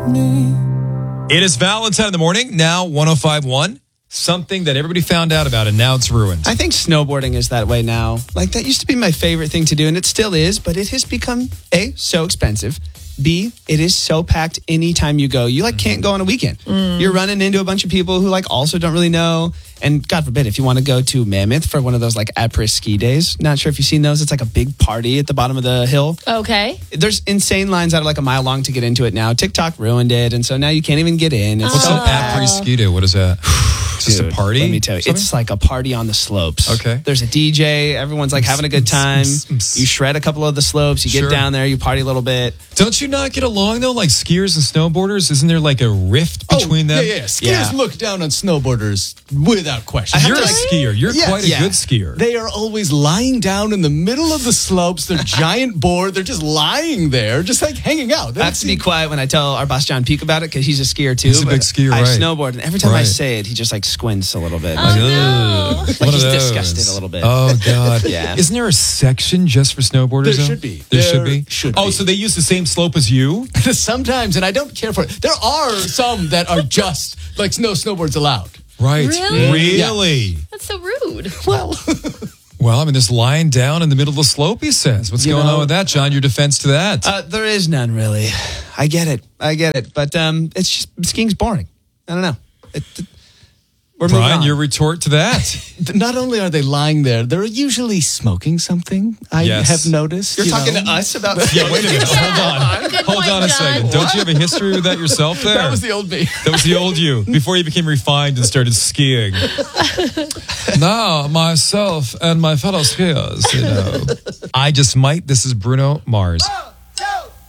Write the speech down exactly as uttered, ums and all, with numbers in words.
It is Valentine in the morning, now one oh five point one. Something that everybody found out about, and now it's ruined. I think snowboarding is that way now. Like, that used to be my favorite thing to do, and it still is, but it has become, A, so expensive. B, it is so packed anytime you go. You, like, can't go on a weekend. Mm. You're running into a bunch of people who, like, also don't really know. And God forbid, if you want to go to Mammoth for one of those, like, après ski days. Not sure if you've seen those. It's like a big party at the bottom of the hill. Okay. There's insane lines that are like a mile long to get into it now. TikTok ruined it, and so now you can't even get in. It's What's so an après ski day? What is that? Just Dude, a party? Let me tell you. Something? It's like a party on the slopes. Okay. There's a D J. Everyone's like having a good time. You shred a couple of the slopes. You get Sure. down there. You party a little bit. Don't you not get along, though? Like skiers and snowboarders? Isn't there like a rift between oh, them? Yeah, yeah. Skiers Yeah. look down on snowboarders without question. You're a to- skier. You're Yes. quite a Yeah. good skier. They are always lying down in the middle of the slopes. They're giant bored. They're just lying there, just like hanging out. They I don't have to be see- quiet when I tell our boss John Peak about it because he's a skier too. He's a but big skier, I right. snowboard, and every time I Right. say it, he just like squints a little bit. Oh, Like, no. Ugh. Like One of he's those. disgusted a little bit. Oh, God. Yeah. Isn't there a section just for snowboarders? There though? should be. There, There should be? should oh, be. so they use the same slope as you? Sometimes, and I don't care for it. There are some that are just like no snowboards allowed. Right. Really? Really? That's so rude. Well, Well, I mean, there's lying down in the middle of the slope, he says. What's You going know- on with that, John? Your defense to that? Uh, there is none really. I get it. I get it. But um, it's just skiing's boring. I don't know. It, it, we're moving Brian, on. your retort to that? not only are they lying there, they're usually smoking something. I Yes. have noticed. You're you talking know. to us about. Yeah, wait a minute. Hold on. Good Hold point, on a John. second. Don't you have a history with that yourself there? That was the old me. That was the old you, before you became refined and started skiing. Now, myself and my fellow skiers, you know. I just might. This is Bruno Mars.